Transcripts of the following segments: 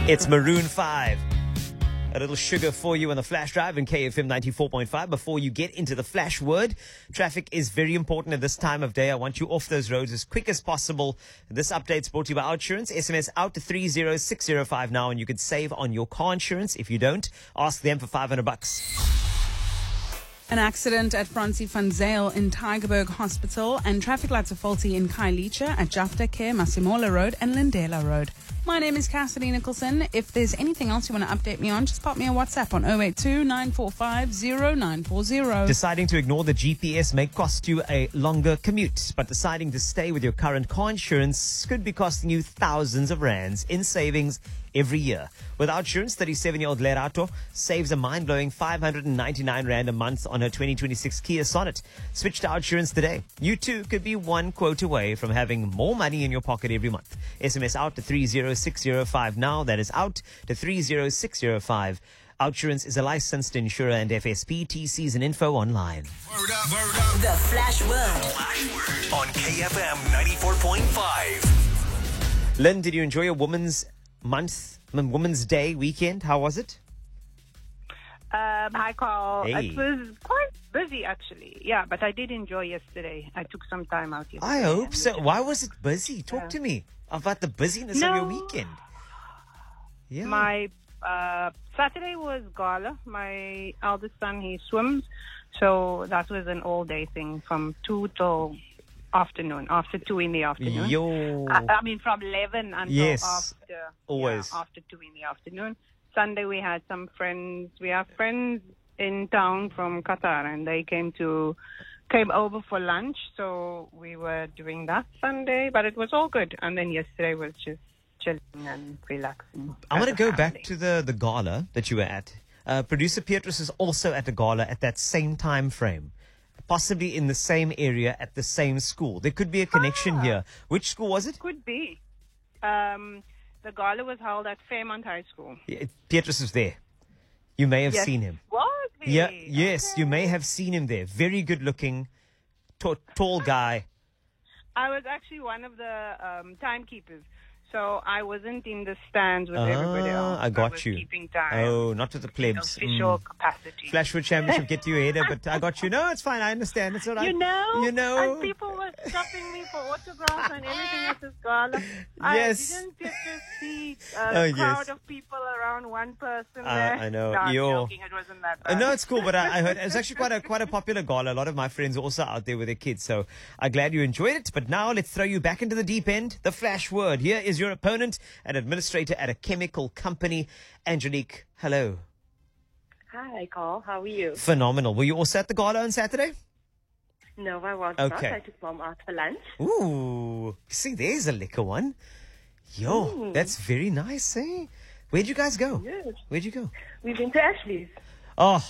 It's Maroon 5. A little sugar for you on the flash drive in KFM 94.5. Before you get into the flash word, traffic is very important at this time of day. I want you off those roads as quick as possible. This update's brought to you by OUTsurance. SMS out to 30605 now and you can save on your car insurance. If you don't, ask them for $500. An accident at Francie van Zyl in Tygerberg Hospital and traffic lights are faulty in Khayelitsha at Jafta Care, Masimola Road and Lindela Road. My name is Cassidy Nicholson. If there's anything else you want to update me on, just pop me a WhatsApp on 082-945-0940. Deciding to ignore the GPS may cost you a longer commute, but deciding to stay with your current car insurance could be costing you thousands of rands in savings every year. With OUTsurance, 37-year-old Lerato saves a mind-blowing 599 Rand a month on her 2026 Kia Sonet. Switch to OUTsurance today. You too could be one quote away from having more money in your pocket every month. SMS out to 30605 now. That is out to 30605. OUTsurance is a licensed insurer and FSP. TCs and info online. Word up, word up. The Flash Word. Flash Word on KFM 94.5. Lynn, did you enjoy your Women's Day weekend? How was it? Hi, Carl. Hey. It was quite busy, actually. Yeah, but I did enjoy yesterday. I took some time out yesterday. I hope so. Why was it busy? Talk to me about the busyness of your weekend. Yeah. My Saturday was gala. My eldest son, he swims. So that was an all-day thing from 2 till afternoon, after 2 in the afternoon. Yo. I mean, from 11 until Yes, after. always. Yeah, after 2 in the afternoon. Sunday we had some friends. We have friends in town from Qatar, and they came over for lunch. So we were doing that Sunday, but it was all good. And then yesterday was just chilling and relaxing. I want to go back family. to the gala that you were at. Producer Petrus is also at the gala at that same time frame. Possibly in the same area at the same school. There could be a connection here. Which school was it? Could be. The gala was held at Fairmont High School. Yeah, Petrus was there. You may have seen him. Was he? Yeah, yes, Okay. you may have seen him there. Very good looking, tall guy. I was actually one of the timekeepers. So I wasn't in the stands with everybody else. I got was you. keeping time. Oh, not with the plebs. Official capacity. Flashwood Championship, get to your header, but I got you. No, it's fine. I understand. It's all right. You know? You know. And people were stopping me for autographs and everything at this gala. Yes. I didn't get to see Oh, a yes. crowd of people around one person there. I know. No, I'm Yo. joking. It wasn't that bad. No, it's cool, but I heard it's actually quite a popular gala. A lot of my friends are also out there with their kids, so I'm glad you enjoyed it. But now let's throw you back into the deep end. The flash word. Here is your opponent, an administrator at a chemical company. Angelique, hello. Hi, Carl. How are you? Phenomenal. Were you also at the gala on Saturday? No, I was Okay. not. I took Mom out for lunch. Ooh, see, there's a liquor one. Yo, that's very nice, eh? Where'd you guys go? Yes. Where'd you go? We went to Ashley's. Oh,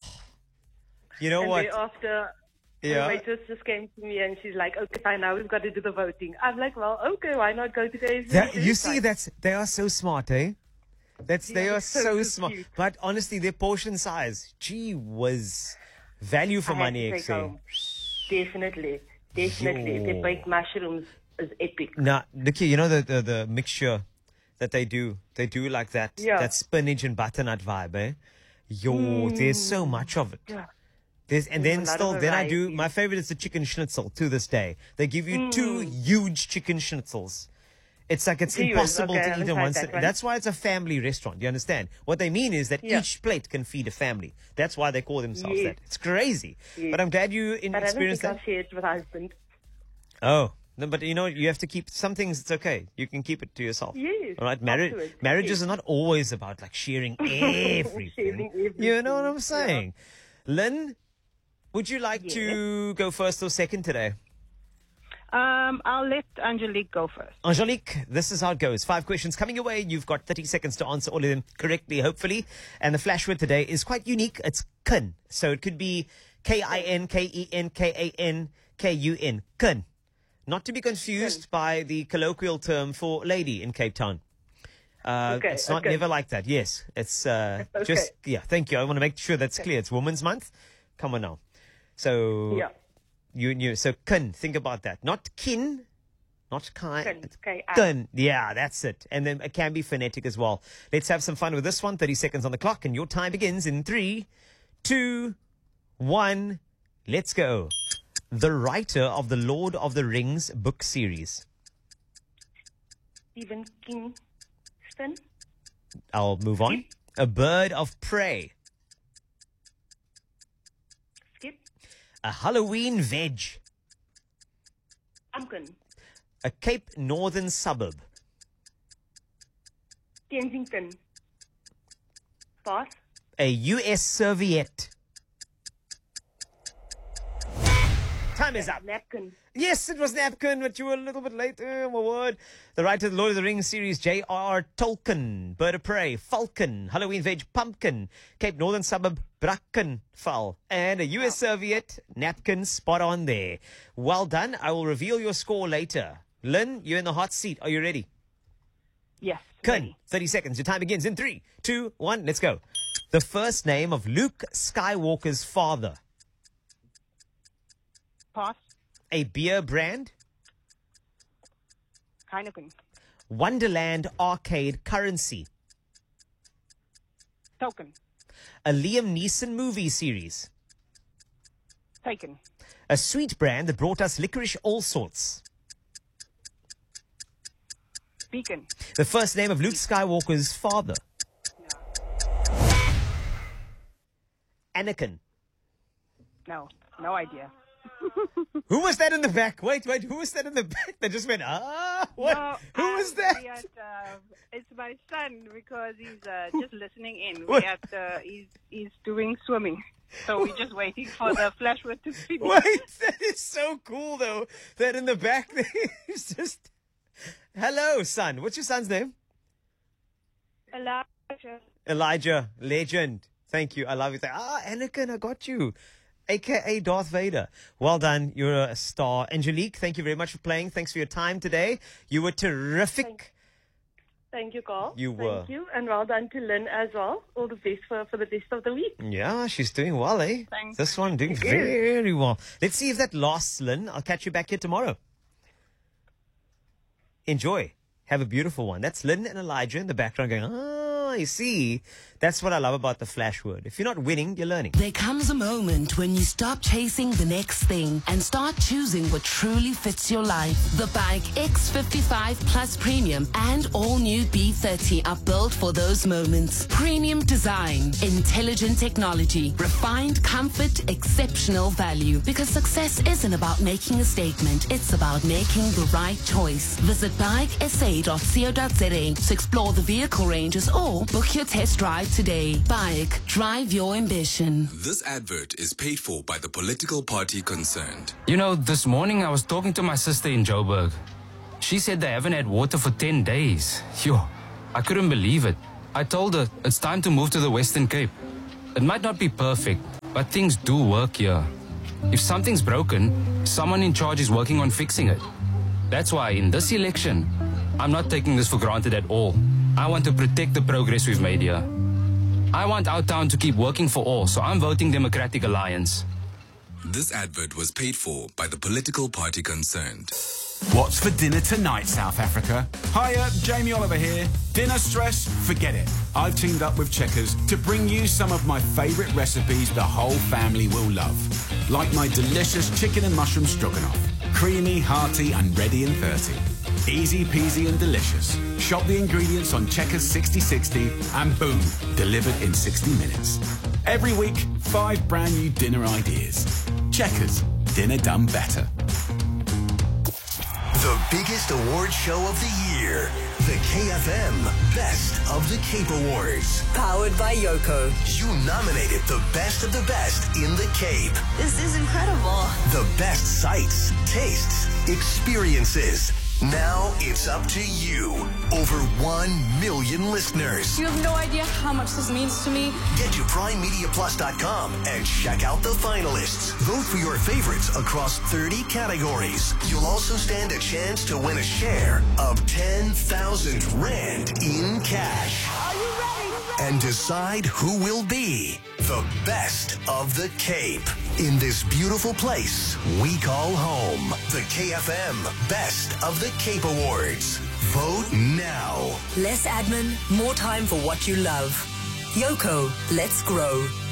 you know And what? thereafter, Yeah. the waitress just came to me and she's like, okay, fine, now we've got to do the voting. I'm like, well, okay, why not go to the You see, they are so smart, eh? They Yeah, are so so smart. cute. But honestly, their portion size, gee whiz, value for money, Take XA. home. Definitely. Definitely. Yo. The baked mushrooms is epic. Now, look here, you know the mixture that they do like that, Yeah. that spinach and butternut vibe, eh? Yo, there's so much of it. Yeah. And then a lot of I do, variety. my favorite is the chicken schnitzel to this day. They give you 2 huge chicken schnitzels. It's like it's Gee whiz, impossible okay, I to eat haven't in tried one that sitting. one. That's why it's a family restaurant. You understand? What they mean is that Yeah. each plate can feed a family. That's why they call themselves Yes. that. It's crazy. Yes. But I'm glad you But I don't experienced think that. I'll share it with my husband. Oh. No, but you know, you have to keep some things. It's okay. You can keep it to yourself. Yes, All right. afterwards. Marriages Yes. are not always about like sharing everything. Sharing everything. You know what I'm saying? Lynn, would you like to go first or second today? I'll let Angelique go first. Angelique, this is how it goes. 5 questions coming your way. You've got 30 seconds to answer all of them correctly, hopefully. And the flash word today is quite unique. It's kun. So it could be K-I-N, K-E-N, K-A-N, K-U-N. Kun. Not to be confused by the colloquial term for lady in Cape Town. Okay, It's not okay. never like that. Yes. It's just, yeah, thank you. I want to make sure that's clear. It's Women's Month. Come on now. So Yeah. you so kun, think about that. Not kin, Not Kai. Kun, K-I. Kun. Yeah, that's it. And then it can be phonetic as well. Let's have some fun with this one. 30 seconds on the clock, and your time begins in 3, 2, 1. Let's go. The writer of the Lord of the Rings book series. Stephen Kingston. I'll move on. A bird of prey. Skip. A Halloween veg. Pumpkin. A Cape Northern suburb. Kensington. Pass. A US serviette. Time is up. Napkin. Yes, it was napkin, but you were a little bit late. Oh, my word. The writer of the Lord of the Rings series, J.R.R. Tolkien. Bird of prey, falcon. Halloween veg, pumpkin. Cape Northern suburb, brackenfell. And a US serviette, napkin, spot on there. Well done. I will reveal your score later. Lynn, you're in the hot seat. Are you ready? Yes. Kun, ready. 30 seconds. Your time begins in 3, 2, 1. Let's go. The first name of Luke Skywalker's father. Pass. A beer brand. Heineken. Wonderland arcade currency. Token. A Liam Neeson movie series. Taken. A sweet brand that brought us licorice all sorts. Beacon. The first name of Luke Skywalker's father. Anakin. No. No idea. Who was that in the back? Wait, who was that in the back that just went, what? No, Who was that? we had, it's my son because he's just listening in. What? He's doing swimming. So we're just waiting for the flash word to finish. Wait, that is so cool though. That in the back there is just, hello son. What's your son's name? Elijah. Elijah, legend. Thank you. I love it. Anakin, I got you. AKA Darth Vader. Well done. You're a star. Angelique, thank you very much for playing. Thanks for your time today. You were terrific. Thank you, Carl. You were. Thank you. And well done to Lynn as well. All the best for the rest of the week. Yeah, she's doing well, eh? Thanks. This one doing very well. Let's see if that lasts, Lynn. I'll catch you back here tomorrow. Enjoy. Have a beautiful one. That's Lynn and Elijah in the background going, you see, that's what I love about the flash word. If you're not winning, you're learning. There comes a moment when you stop chasing the next thing and start choosing what truly fits your life. The Bike X55 Plus Premium and all-new B30 are built for those moments. Premium design, intelligent technology, refined comfort, exceptional value. Because success isn't about making a statement, it's about making the right choice. Visit bikesa.co.za to explore the vehicle ranges or book your test drive today. Bike, drive your ambition. This advert is paid for by the political party concerned. You know, this morning I was talking to my sister in Joburg. She said they haven't had water for 10 days. Yo, I couldn't believe it. I told her it's time to move to the Western Cape. It might not be perfect, but things do work here. If something's broken, someone in charge is working on fixing it. That's why in this election, I'm not taking this for granted at all. I want to protect the progress we've made here. I want our town to keep working for all, so I'm voting Democratic Alliance. This advert was paid for by the political party concerned. What's for dinner tonight, South Africa? Hiya, Jamie Oliver here. Dinner stress? Forget it. I've teamed up with Checkers to bring you some of my favourite recipes the whole family will love. Like my delicious chicken and mushroom stroganoff. Creamy, hearty and ready in 30. Easy peasy and delicious. Shop the ingredients on Checkers 6060 and boom, delivered in 60 minutes. Every week, 5 brand new dinner ideas. Checkers, dinner done better. The biggest award show of the year. The KFM Best of the Cape Awards. Powered by Yoko. You nominated the best of the best in the Cape. This is incredible. The best sights, tastes, experiences. Now it's up to you. Over 1 million listeners. You have no idea how much this means to me. Get to PrimeMediaPlus.com and check out the finalists. Vote for your favorites across 30 categories. You'll also stand a chance to win a share of 10,000 Rand in cash. Are you ready and decide who will be the best of the Cape in this beautiful place we call home. The KFM Best of the Cape Awards. Vote now. Less admin, more time for what you love. Yoko, let's grow.